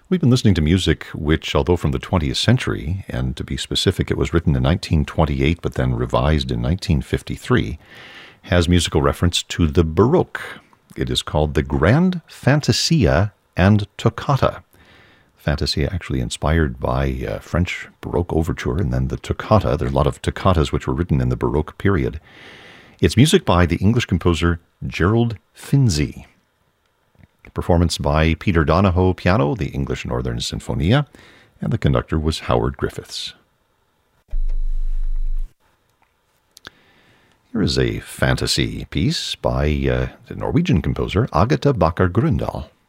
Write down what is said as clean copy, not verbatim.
We've been listening to music which, although from the 20th century, and to be specific, it was written in 1928 but then revised in 1953, has musical reference to the Baroque. It is called the Grand Fantasia and Toccata. Fantasia actually inspired by French Baroque overture, and then the toccata. There are a lot of toccatas which were written in the Baroque period. It's music by the English composer Gerald Finzi. Performance by Peter Donahoe piano, the English Northern Sinfonia, and the conductor was Howard Griffiths. Here is a fantasy piece by the Norwegian composer Agatha Bakker Grøndahl.